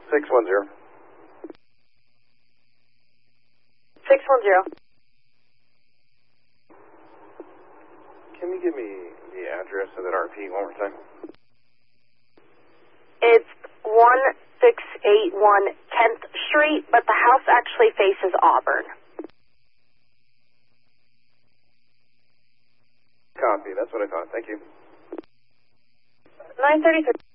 610. 610. Can you give me the address of that RP one more time? It's 1681 10th Street, but the house actually faces Auburn. Copy. That's what I thought. Thank you. 933.